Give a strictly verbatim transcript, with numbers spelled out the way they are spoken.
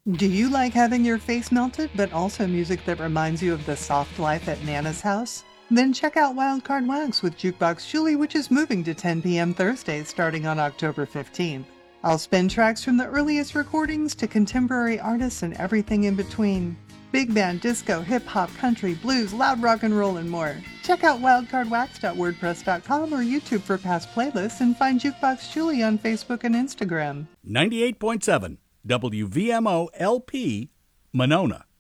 Do you like having your face melted, but also music that reminds you of the soft life at Nana's house? Then check out Wildcard Wax with Jukebox Julie, which is moving to ten p.m. Thursdays starting on October fifteenth. I'll spin tracks from the earliest recordings to contemporary artists and everything in between. Big band, disco, hip hop, country, blues, loud rock and roll, and more. Check out wildcard wax dot wordpress dot com or YouTube for past playlists, and find Jukebox Julie on Facebook and Instagram. ninety-eight point seven W V M O L P, Monona.